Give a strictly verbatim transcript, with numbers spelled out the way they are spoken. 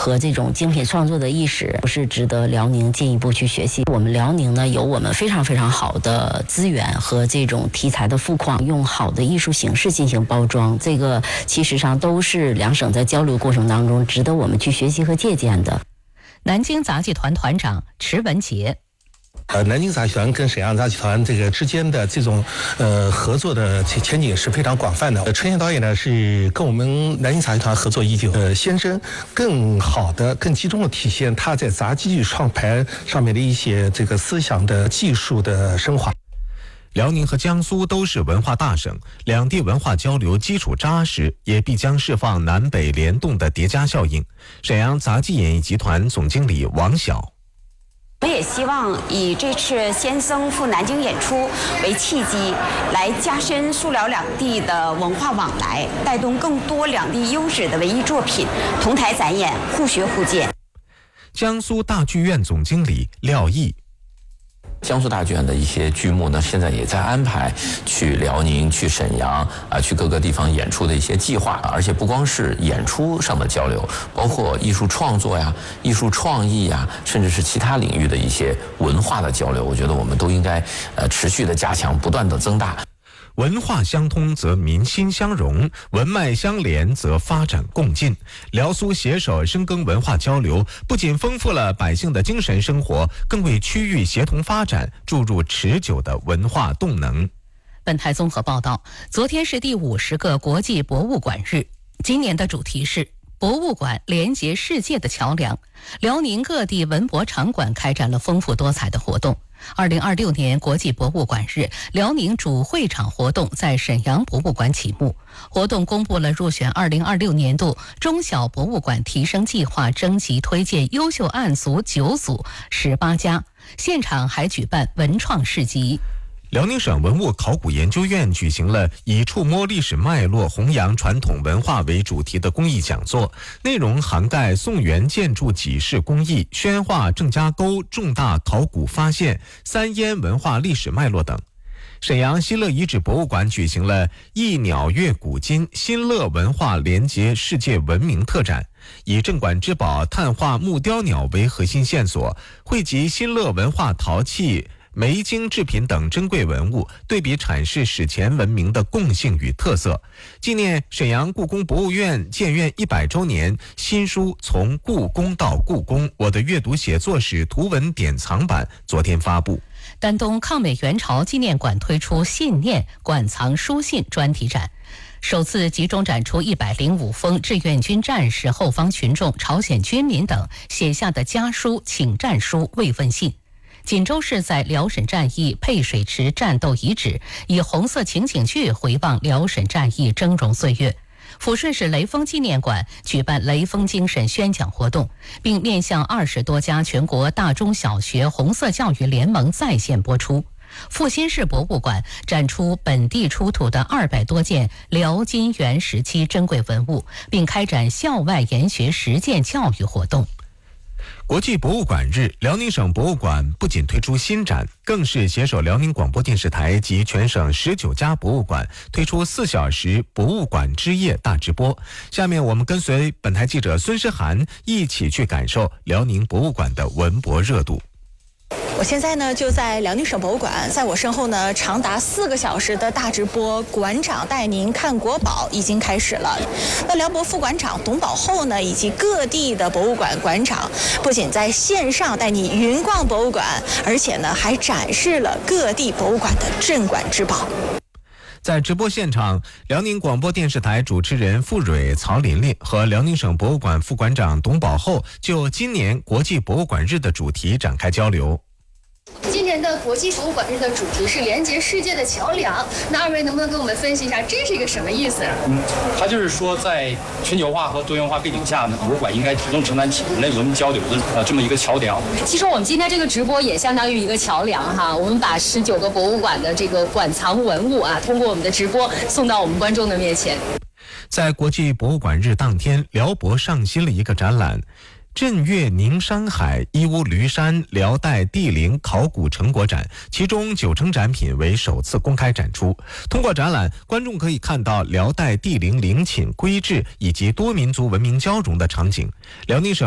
和这种精品创作的意识，是值得辽宁进一步去学习。我们辽宁呢，有我们非常非常好的资源和这种题材的富矿，用好的艺术形式进行包装，这个其实上都是两省在交流过程当中值得我们去学习和借鉴的。 南京杂技团团长池文杰。 呃，南京杂技团跟沈阳杂技团这个之间的这种呃合作的前景是非常广泛的。呃，陈贤导演呢是跟我们南京杂技团合作已久，呃，先生更好的、更集中的体现他在杂技剧创排上面的一些这个思想的技术的升华。 辽宁和江苏都是文化大省，两地文化交流基础扎实，也必将释放南北联动的叠加效应。沈阳杂技演艺集团总经理王晓。 我们也希望以这次先生赴南京演出为契机，来加深苏辽两地的文化往来，带动更多两地优质的文艺作品同台展演，互学互鉴。 江苏大剧院总经理廖毅。 江苏大剧院的一些剧目呢，现在也在安排去辽宁、去沈阳啊，去各个地方演出的一些计划。而且不光是演出上的交流，包括艺术创作呀、艺术创意呀，甚至是其他领域的一些文化的交流，我觉得我们都应该呃持续的加强，不断的增大。 文化相通则民心相融，文脉相连则发展共进。辽苏携手深耕文化交流，不仅丰富了百姓的精神生活，更为区域协同发展注入持久的文化动能。 本台综合报道，昨天是第五十个国际博物馆日，今年的主题是博物馆连接世界的桥梁。辽宁各地文博场馆开展了丰富多彩的活动。二零二六年国际博物馆日，辽宁主会场活动在沈阳博物馆启幕。活动公布了入选二零二六年度中小博物馆提升计划征集推荐优秀案组九组十八家，现场还举办文创市集。 辽宁省文物考古研究院举行了以触摸历史脉络、弘扬传统文化为主题的公益讲座，内容涵盖宋元建筑几式工艺、宣化郑家沟重大考古发现、三烟文化历史脉络等。沈阳新乐遗址博物馆举行了一鸟跃古今新乐文化连接世界文明特展，以镇馆之宝碳化木雕鸟为核心线索，汇集新乐文化陶器、梅精制品等珍贵文物，对比阐释史前文明的共性与特色。纪念沈阳故宫博物院建院一百周年，新书《从故宫到故宫：我的阅读写作史图文典藏版》昨天发布。 丹东抗美援朝纪念馆推出信念馆藏书信专题展，首次集中展出一百零五封志愿军战士、后方群众、朝鲜军民等写下的家书、请战书、慰问信。锦州市在辽沈战役配水池战斗遗址以红色情景剧回望辽沈战役峥嵘岁月。抚顺市雷锋纪念馆举办雷锋精神宣讲活动，并面向二十多家全国大中小学红色教育联盟在线播出。阜新市博物馆展出本地出土的二百多件辽金元时期珍贵文物，并开展校外研学实践教育活动。 国际博物馆日，辽宁省博物馆不仅推出新展，更是携手辽宁广播电视台及全省十九家博物馆推出四小时博物馆之夜大直播。下面我们跟随本台记者孙诗涵一起去感受辽宁博物馆的文博热度。 我现在呢就在辽宁省博物馆，在我身后呢长达四个小时的大直播馆长带您看国宝已经开始了。那辽博副馆长董宝厚呢以及各地的博物馆馆长不仅在线上带你云逛博物馆，而且呢还展示了各地博物馆的镇馆之宝。 在直播现场，辽宁广播电视台主持人付蕊、曹琳琳和辽宁省博物馆副馆长董宝厚就今年国际博物馆日的主题展开交流。 今年的国际博物馆日的主题是连接世界的桥梁，那二位能不能给我们分析一下这是一个什么意思？ 嗯，它就是说在全球化和多元化背景下呢，博物馆应该主动承担起人类文明交流的呃这么一个桥梁。 其实我们今天这个直播也相当于一个桥梁哈，我们把十九个博物馆的这个馆藏文物啊，通过我们的直播送到我们观众的面前。 在国际博物馆日当天，辽博上新了一个展览。镇岳宁山海义乌驴山辽代帝陵考古成果展，其中九成展品为首次公开展出。通过展览，观众可以看到辽代帝陵陵寝规制以及多民族文明交融的场景。辽宁省